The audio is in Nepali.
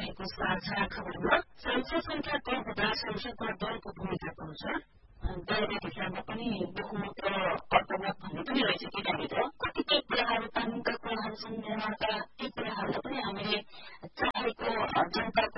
रहेको साझा खबरमा सांसद संख्या कम हुँदा संसदमा दलको भूमिका हुन्छ। दलका हिसाबमा पनि बहुमत र अल्पमत भन्ने पनि रहेछ त्यताभित्र। कतिपय कुराहरू कानूनका कुराहरू छन्, निर्माणका ती कुराहरूलाई पनि हामीले चाहेको जनताको